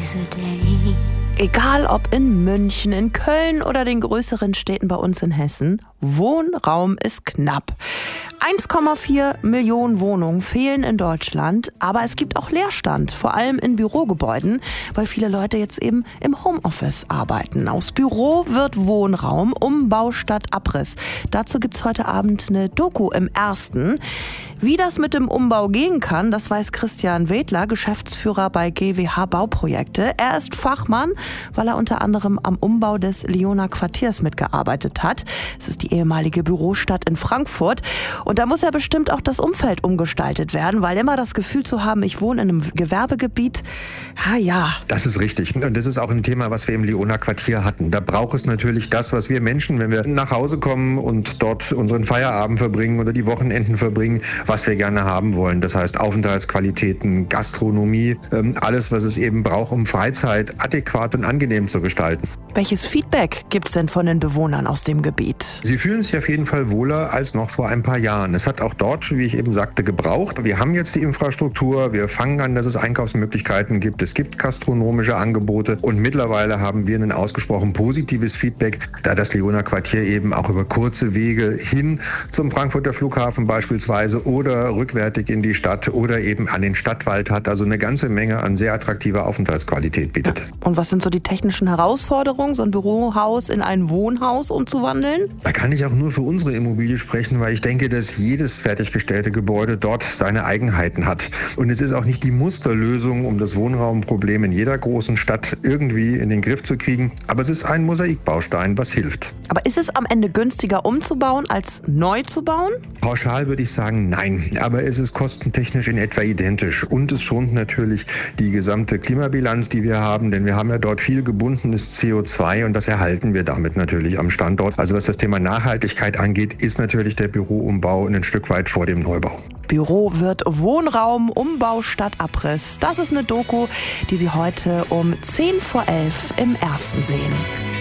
Egal ob in München, in Köln oder den größeren Städten bei uns in Hessen, Wohnraum ist knapp. 1,4 Millionen Wohnungen fehlen in Deutschland, aber es gibt auch Leerstand, vor allem in Bürogebäuden, weil viele Leute jetzt eben im Homeoffice arbeiten. Aus Büro wird Wohnraum, Umbau statt Abriss. Dazu gibt's heute Abend eine Doku im Ersten. Wie das mit dem Umbau gehen kann, das weiß Christian Wedler, Geschäftsführer bei GWH Bauprojekte. Er ist Fachmann, weil er unter anderem am Umbau des Lyoner Quartiers mitgearbeitet hat. Es ist die ehemalige Bürostadt in Frankfurt. Und da muss ja bestimmt auch das Umfeld umgestaltet werden, weil immer das Gefühl zu haben, ich wohne in einem Gewerbegebiet, ja. Das ist richtig. Und das ist auch ein Thema, was wir im Lyoner Quartier hatten. Da braucht es natürlich das, was wir Menschen, wenn wir nach Hause kommen und dort unseren Feierabend verbringen oder die Wochenenden verbringen, was wir gerne haben wollen. Das heißt Aufenthaltsqualitäten, Gastronomie, alles, was es eben braucht, um Freizeit adäquat und angenehm zu gestalten. Welches Feedback gibt es denn von den Bewohnern aus dem Gebiet? Sie fühlen sich auf jeden Fall wohler als noch vor ein paar Jahren. Es hat auch dort, wie ich eben sagte, gebraucht. Wir haben jetzt die Infrastruktur, wir fangen an, dass es Einkaufsmöglichkeiten gibt, es gibt gastronomische Angebote und mittlerweile haben wir ein ausgesprochen positives Feedback, da das Lyoner Quartier eben auch über kurze Wege hin zum Frankfurter Flughafen beispielsweise oder rückwärtig in die Stadt oder eben an den Stadtwald hat, also eine ganze Menge an sehr attraktiver Aufenthaltsqualität bietet. Und was sind so die technischen Herausforderungen, so ein Bürohaus in ein Wohnhaus umzuwandeln? Da kann ich auch nur für unsere Immobilie sprechen, weil ich denke, dass jedes fertiggestellte Gebäude dort seine Eigenheiten hat. Und es ist auch nicht die Musterlösung, um das Wohnraumproblem in jeder großen Stadt irgendwie in den Griff zu kriegen. Aber es ist ein Mosaikbaustein, was hilft. Aber ist es am Ende günstiger umzubauen, als neu zu bauen? Pauschal würde ich sagen, nein. Aber es ist kostentechnisch in etwa identisch. Und es schont natürlich die gesamte Klimabilanz, die wir haben. Denn wir haben ja dort viel gebundenes CO2 und das erhalten wir damit natürlich am Standort. Also was das Thema Nachhaltigkeit angeht, ist natürlich der Büroumbau ein Stück weit vor dem Neubau. Büro wird Wohnraum, Umbau statt Abriss. Das ist eine Doku, die Sie heute um 10 vor 11 im Ersten sehen.